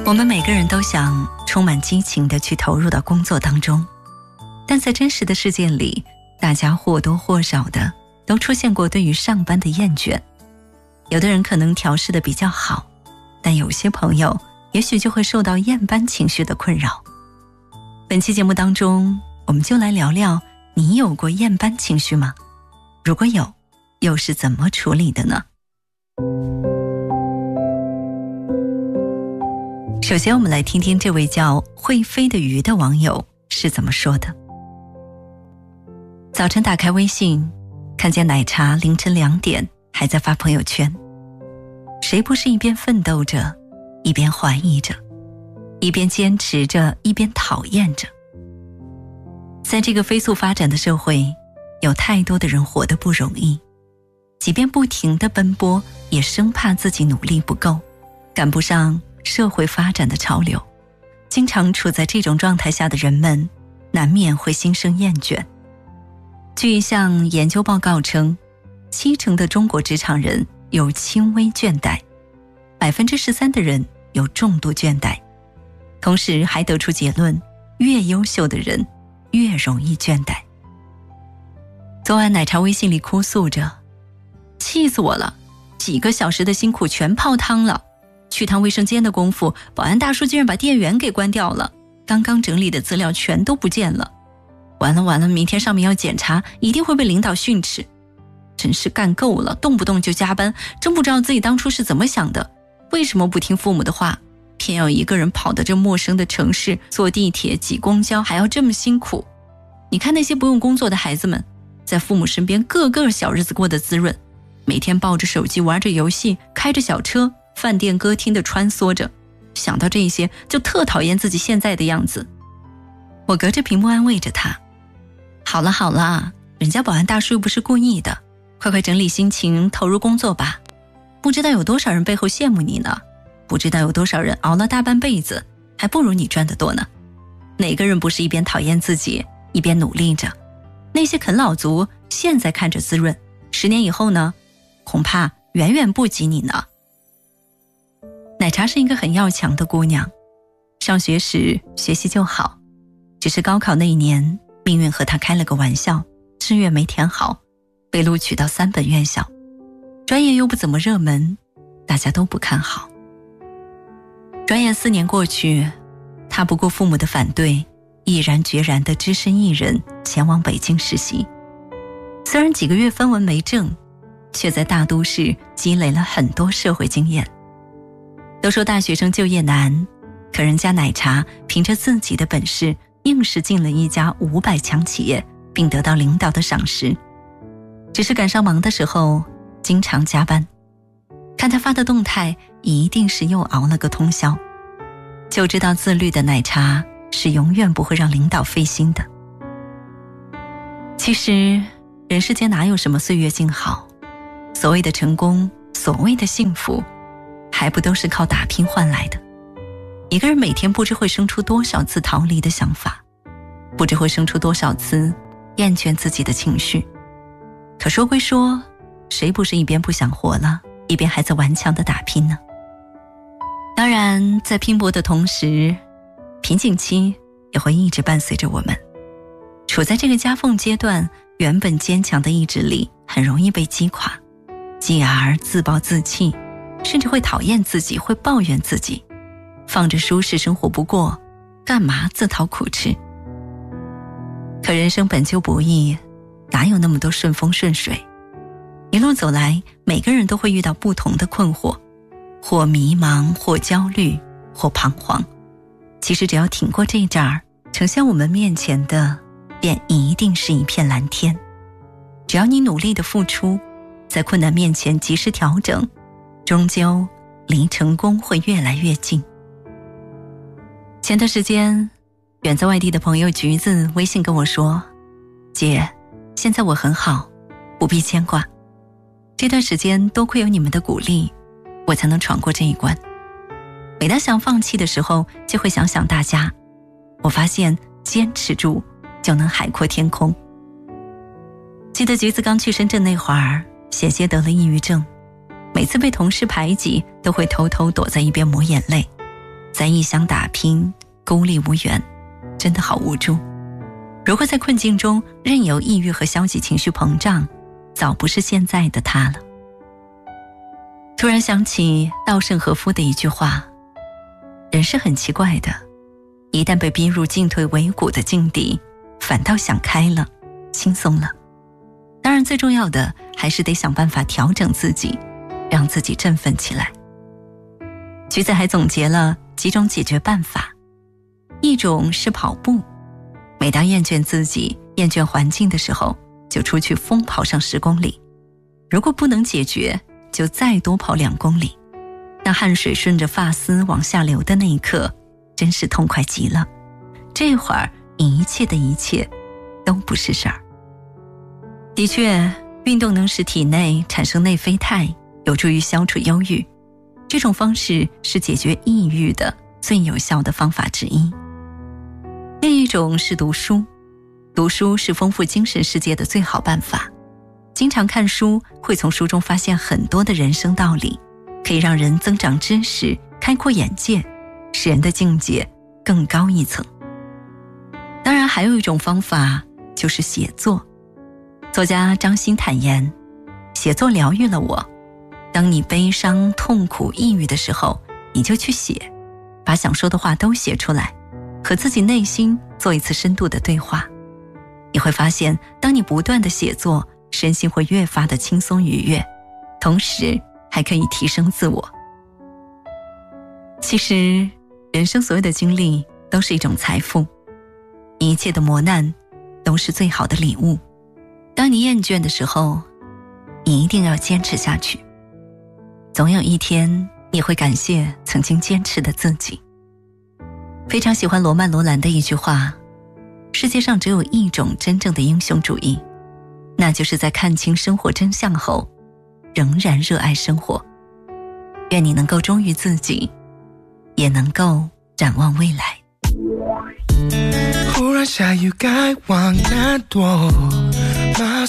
我们每个人都想充满激情地去投入到工作当中，但在真实的世界里，大家或多或少的都出现过对于上班的厌倦。有的人可能调试得比较好，但有些朋友也许就会受到厌班情绪的困扰。本期节目当中，我们就来聊聊你有过厌班情绪吗？如果有，又是怎么处理的呢？首先我们来听听这位叫会飞的鱼的网友是怎么说的。早晨打开微信，看见奶茶凌晨2点还在发朋友圈，谁不是一边奋斗着，一边怀疑着，一边坚持着，一边讨厌着。在这个飞速发展的社会，有太多的人活得不容易，即便不停地奔波，也生怕自己努力不够，赶不上社会发展的潮流。经常处在这种状态下的人们，难免会心生厌倦。据一项研究报告称，70%的中国职场人有轻微倦怠，13%的人有重度倦怠。同时还得出结论，越优秀的人越容易倦怠。昨晚奶茶微信里哭诉着，气死我了，几个小时的辛苦全泡汤了，去趟卫生间的功夫，保安大叔竟然把电源给关掉了，刚刚整理的资料全都不见了。完了，明天上面要检查，一定会被领导训斥。真是干够了，动不动就加班，真不知道自己当初是怎么想的，为什么不听父母的话，偏要一个人跑到这陌生的城市，坐地铁挤公交还要这么辛苦。你看那些不用工作的孩子们，在父母身边个个小日子过得滋润，每天抱着手机玩着游戏，开着小车，饭店歌厅的穿梭着，想到这些就特讨厌自己现在的样子。我隔着屏幕安慰着他，好了，人家保安大叔又不是故意的，快整理心情，投入工作吧。不知道有多少人背后羡慕你呢，不知道有多少人熬了大半辈子，还不如你赚得多呢。哪个人不是一边讨厌自己，一边努力着？那些啃老族现在看着滋润，10年以后呢，恐怕远远不及你呢。奶茶是一个很要强的姑娘，上学时学习就好，只是高考那一年，命运和她开了个玩笑，志愿没填好，被录取到3本院校，专业又不怎么热门，大家都不看好。转眼4年过去，她不顾父母的反对，毅然决然地只身一人前往北京实习。虽然几个月分文没挣，却在大都市积累了很多社会经验。都说大学生就业难，可人家奶茶凭着自己的本事，硬是进了一家500强企业，并得到领导的赏识。只是赶上忙的时候，经常加班。看他发的动态，一定是又熬了个通宵。就知道自律的奶茶是永远不会让领导费心的。其实人世间哪有什么岁月静好，所谓的成功，所谓的幸福，还不都是靠打拼换来的。一个人每天不知会生出多少次逃离的想法，不知会生出多少次厌倦自己的情绪。可说归说，谁不是一边不想活了，一边还在顽强地打拼呢？当然，在拼搏的同时，瓶颈期也会一直伴随着我们。处在这个夹缝阶段，原本坚强的意志力很容易被击垮，继而自暴自弃，甚至会讨厌自己，会抱怨自己，放着舒适生活不过，干嘛自讨苦吃？可人生本就不易，哪有那么多顺风顺水？一路走来，每个人都会遇到不同的困惑，或迷茫，或焦虑，或彷徨。其实只要挺过这一阵儿，呈现我们面前的便一定是一片蓝天。只要你努力的付出，在困难面前及时调整，终究离成功会越来越近。前段时间，远在外地的朋友橘子微信跟我说，姐，现在我很好，不必牵挂。这段时间多亏有你们的鼓励，我才能闯过这一关。每当想放弃的时候，就会想想大家，我发现坚持住就能海阔天空。记得橘子刚去深圳那会儿，险些得了抑郁症，每次被同事排挤，都会偷偷躲在一边抹眼泪， 在异乡打拼，孤立无援，真的好无助。如果在困境中任由抑郁和消极情绪膨胀，早不是现在的他了。突然想起稻盛和夫的一句话，人是很奇怪的，一旦被逼入进退维谷的境地，反倒想开了，轻松了。当然最重要的还是得想办法调整自己，让自己振奋起来。橘子还总结了几种解决办法，一种是跑步，每当厌倦自己、厌倦环境的时候，就出去疯跑上10公里，如果不能解决，就再多跑2公里。当汗水顺着发丝往下流的那一刻，真是痛快极了。这会儿一切的一切都不是事儿。的确，运动能使体内产生内啡肽，有助于消除忧郁。这种方式是解决抑郁的最有效的方法之一。另一种是读书，读书是丰富精神世界的最好办法。经常看书，会从书中发现很多的人生道理，可以让人增长知识，开阔眼界，使人的境界更高一层。当然还有一种方法，就是写作。作家张欣坦言，写作疗愈了我。当你悲伤、痛苦、抑郁的时候，你就去写，把想说的话都写出来，和自己内心做一次深度的对话。你会发现，当你不断的写作，身心会越发的轻松愉悦，同时还可以提升自我。其实，人生所有的经历都是一种财富，一切的磨难都是最好的礼物。当你厌倦的时候，你一定要坚持下去。总有一天，你会感谢曾经坚持的自己。非常喜欢罗曼·罗兰的一句话，世界上只有一种真正的英雄主义，那就是在看清生活真相后，仍然热爱生活。愿你能够忠于自己，也能够展望未来。 忽然下雨该往南躲，马